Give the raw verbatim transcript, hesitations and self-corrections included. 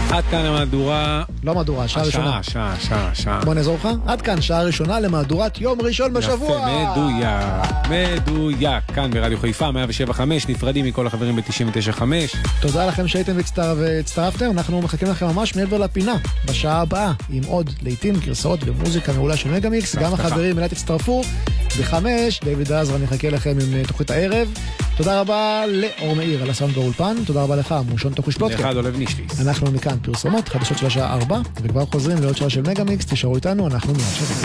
עד כאן המהדורה... לא מהדורה, שעה ראשונה. שעה, שעה, שעה. בוא נעזור לך. עד כאן, שעה ראשונה למהדורת יום ראשון בשבוע. יפה, מדויק. מדויק. כאן ברדיו חיפה, מאה שבע חמש, נפרדים מכל החברים ב-תשעים ותשע חמש. תודה לכם שהייתם והצטרפתם. אנחנו מחכים לכם ממש מעבר לפינה, בשעה הבאה, עם עוד לעיתים, גרסאות ומוזיקה מעולה של מגה מיקס. גם החברים אליי תצטרפו. בחמש, דיוויד עזרא, אני מחכה לכם עם תוכנית הערב. תודה רבה לאור מאיר על הסאונד באולפן. תודה רבה לך, מושון תוקוש פלוטקה. לך דולב נישטיס. אנחנו מכאן פרסומות, חדשות של השעה ארבע, וכבר חוזרים לעוד שעה של מגה מיקס. תשארו איתנו, אנחנו מיד שבוע.